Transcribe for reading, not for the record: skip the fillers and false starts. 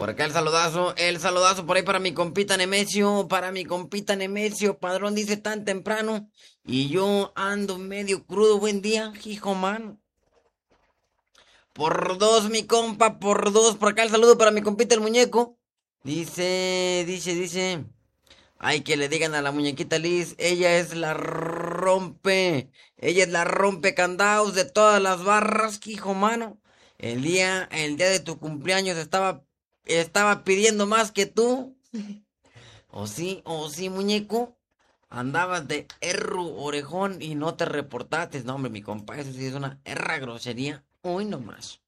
Por acá el saludazo por ahí para mi compita Nemesio, padrón dice tan temprano. Y yo ando medio crudo, buen día, hijo mano. Por dos, mi compa, por dos. Por acá el saludo para mi compita el muñeco. Dice. Ay, que le digan a la muñequita Liz, ella es la rompe. Ella es la rompe candados de todas las barras, que hijo mano. El día de tu cumpleaños estaba pidiendo más que tú. O sí, muñeco. Andabas de erru orejón y no te reportaste. No, hombre, mi compa, eso sí es una erra grosería. Uy, nomás.